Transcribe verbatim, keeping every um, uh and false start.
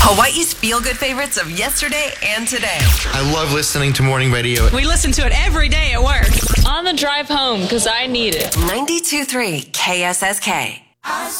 Hawaii's feel-good favorites of yesterday and today. I love listening to morning radio. We listen to it every day at work. On the drive home, because I need it. ninety-two point three K S S K.